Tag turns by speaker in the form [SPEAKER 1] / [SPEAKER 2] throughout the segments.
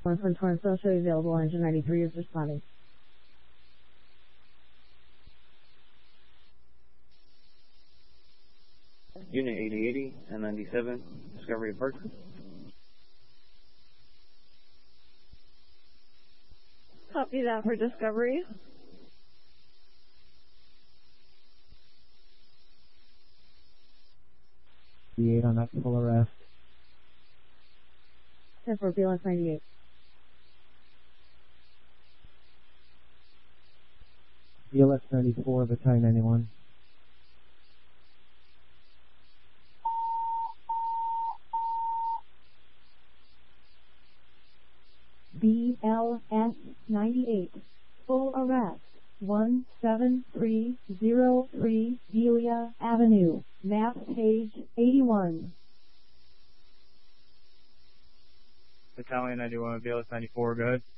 [SPEAKER 1] One from Torrance show available. Engine 93 is responding.
[SPEAKER 2] Unit 8080 and 97, Discovery Park.
[SPEAKER 3] Copy that for Discovery.
[SPEAKER 4] The 8 on that full arrest.
[SPEAKER 1] 10 for BLS 98.
[SPEAKER 4] BLS 94, Battalion 91.
[SPEAKER 5] BLS 98. Full arrest. 17303 Delia Avenue. Map page 81.
[SPEAKER 6] Battalion 91, BLS 94, go ahead.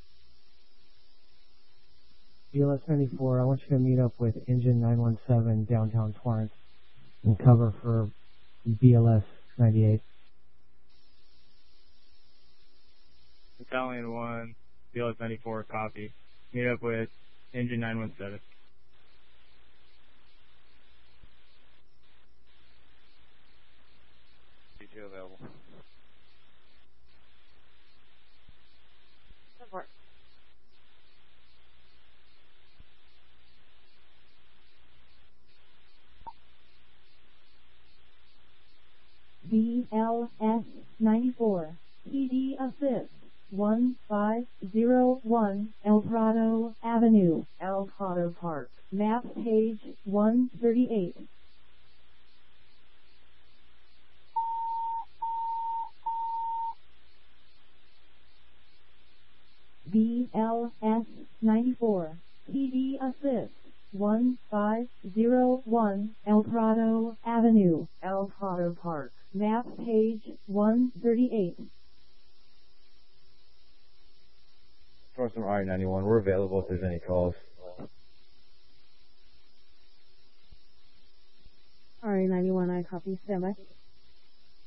[SPEAKER 4] BLS 94, I want you to meet up with Engine 917 downtown Torrance and cover for BLS 98.
[SPEAKER 6] Battalion 1, BLS 94, copy. Meet up with Engine 917.
[SPEAKER 2] Detail available.
[SPEAKER 3] Support.
[SPEAKER 5] BLS 94. PD assist. 1501 El Prado Avenue, El Prado Park. Map page 138. BLS 94. PD assist. 1501 El Prado Avenue, El Prado Park. Map page 138.
[SPEAKER 2] Torrance from RE91, we're available if there's any calls.
[SPEAKER 1] RE91, I copy. Stand by.